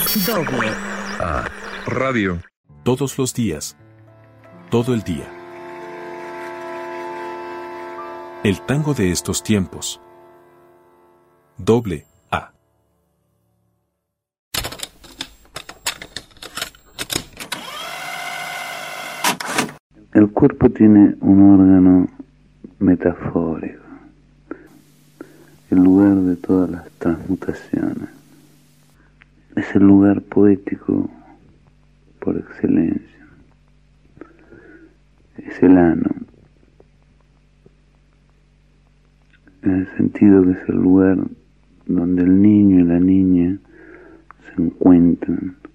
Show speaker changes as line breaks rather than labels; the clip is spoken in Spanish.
Doble
A Radio.
Todos los días. Todo el día. El tango de estos tiempos. Doble A.
El cuerpo tiene un órgano metafórico, el lugar de todas las transmutaciones. Es el lugar poético por excelencia. Es el ano, en el sentido que es el lugar donde el niño y la niña se encuentran